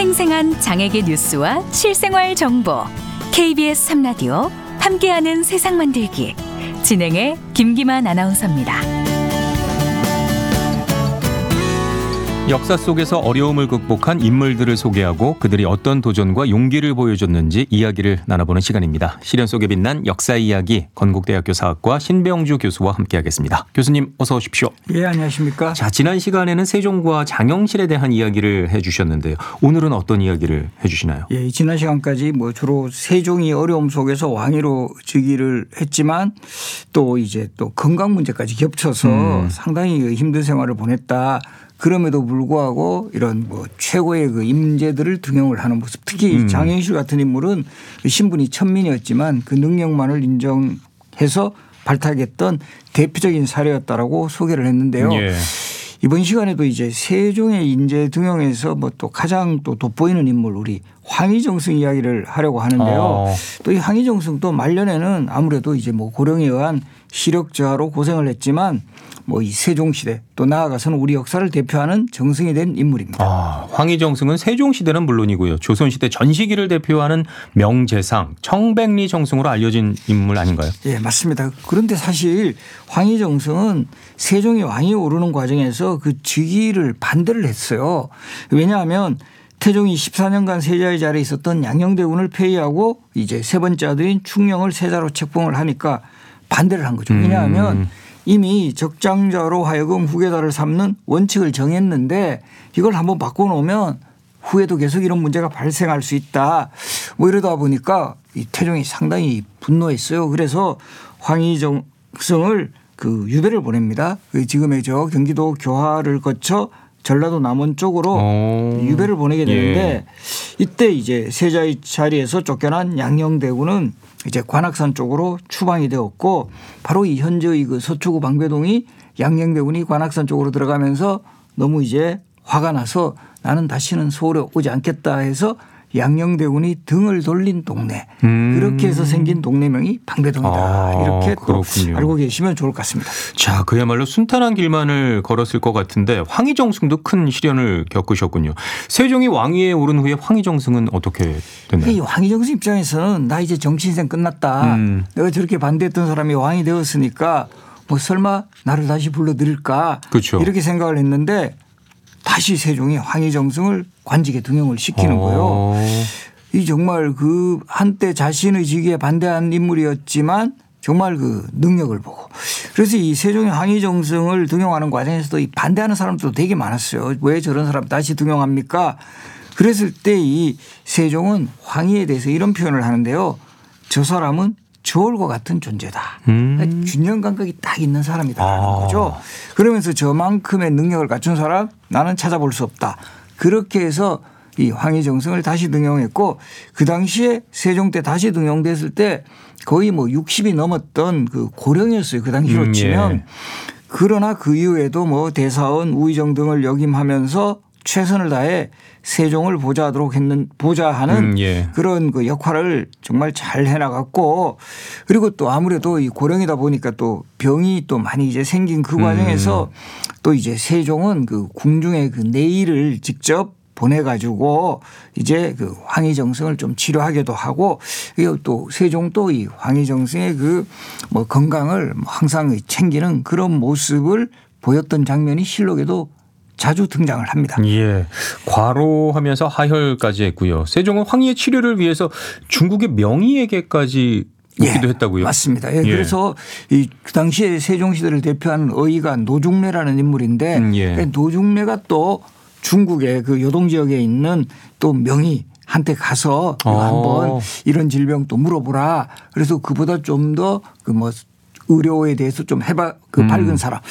생생한 장애계 뉴스와 실생활 정보, KBS 3라디오 함께하는 세상 만들기, 진행의 김기만 아나운서입니다. 역사 속에서 어려움을 극복한 인물들을 소개하고 그들이 어떤 도전과 용기를 보여줬는지 이야기를 나눠보는 시간입니다. 시련 속에 빛난 역사 이야기, 건국대학교 사학과 신병주 교수와 함께하겠습니다. 교수님 어서 오십시오. 예, 안녕하십니까. 자, 지난 시간에는 세종과 장영실에 대한 이야기를 해주셨는데요. 오늘은 어떤 이야기를 해주시나요? 예, 지난 시간까지 주로 세종이 어려움 속에서 왕위로 즉위를 했지만 또 이제 또 건강 문제까지 겹쳐서 상당히 힘든 생활을 보냈다. 그럼에도 불구하고 이런 최고의 그 인재들을 등용을 하는 모습, 특히 장영실 같은 인물은 신분이 천민이었지만 그 능력만을 인정해서 발탁했던 대표적인 사례였다라고 소개를 했는데요. 예. 이번 시간에도 이제 세종의 인재 등용에서 또 가장 또 돋보이는 인물 우리 황희정승 이야기를 하려고 하는데요. 또 이 황희정승도 말년에는 아무래도 이제 고령에 의한 시력 저하로 고생을 했지만 이 세종시대 또 나아가서는 우리 역사를 대표하는 정승이 된 인물입니다. 황희정승은 세종시대는 물론이고요. 조선시대 전 시기를 대표하는 명재상, 청백리 정승으로 알려진 인물 아닌가요? 예, 맞습니다. 그런데 사실 황희정승은 세종이 왕위 오르는 과정에서 그 즉위를 반대를 했어요. 왜냐하면 태종이 14년간 세자의 자리에 있었던 양녕대군을 폐위하고 이제 세 번째 아들인 충녕을 세자로 책봉을 하니까 반대를 한 거죠. 왜냐하면 이미 적장자로 하여금 후계자를 삼는 원칙을 정했는데 이걸 한번 바꿔놓으면 후에도 계속 이런 문제가 발생할 수 있다. 이러다 보니까 이 태종이 상당히 분노했어요. 그래서 황희정승을 그 유배를 보냅니다. 지금의 경기도 교화를 거쳐 전라도 남원 쪽으로 유배를 보내게 되는데 이때 이제 세자의 자리에서 쫓겨난 양녕대군은 이제 관악산 쪽으로 추방이 되었고 바로 이 현재의 그 서초구 방배동이 양녕대군이 관악산 쪽으로 들어가면서 너무 이제 화가 나서 나는 다시는 서울에 오지 않겠다 해서 양녕대군이 등을 돌린 동네 그렇게 해서 생긴 동네명이 방배동이다. 이렇게 또 알고 계시면 좋을 것 같습니다. 자, 그야말로 순탄한 길만을 걸었을 것 같은데 황희정승도 큰 시련을 겪으셨군요. 세종이 왕위에 오른 후에 황희정승은 어떻게 됐나요? 황희정승 입장에서는 나 이제 정치 인생 끝났다. 내가 저렇게 반대했던 사람이 왕이 되었으니까 설마 나를 다시 불러들일까. 그렇죠. 이렇게 생각을 했는데 다시 세종이 황희정승을 관직에 등용을 시키는 거예요. 이 정말 그 한때 자신의 직위에 반대한 인물이었지만 정말 그 능력을 보고 그래서 이 세종이 황희정승을 등용하는 과정에서도 이 반대하는 사람도 되게 많았어요. 왜 저런 사람 다시 등용합니까? 그랬을 때 이 세종은 황희에 대해서 이런 표현을 하는데요. 저 사람은 저울과 같은 존재다. 균형 감각이 딱 있는 사람이다라는 거죠. 그러면서 저만큼의 능력을 갖춘 사람 나는 찾아볼 수 없다. 그렇게 해서 이 황희정승을 다시 등용했고 그 당시에 세종 때 다시 등용됐을 때 거의 60이 넘었던 그 고령이었어요. 그 당시로 치면. 그러나 그 이후에도 대사원, 우의정 등을 역임하면서 최선을 다해 세종을 보좌하는 그런 그 역할을 정말 잘 해나갔고 그리고 또 아무래도 이 고령이다 보니까 또 병이 또 많이 이제 생긴 그 과정에서 또 이제 세종은 그 궁중에 그 내의를 직접 보내가지고 이제 그 황희정승을 좀 치료하기도 하고 또 세종도 이 황희정승의 그 건강을 항상 챙기는 그런 모습을 보였던 장면이 실록에도 자주 등장을 합니다. 예, 과로하면서 하혈까지 했고요. 세종은 황희의 치료를 위해서 중국의 명의에게까지 오기도 했다고요. 맞습니다. 그래서 그 당시에 세종시대를 대표하는 의가 노중래라는 인물인데 노중래가 또 중국의 그 요동 지역에 있는 또 명의한테 가서 한번 이런 질병 또 물어보라. 그래서 그보다 좀 더 그 의료에 대해서 좀 밝은 사람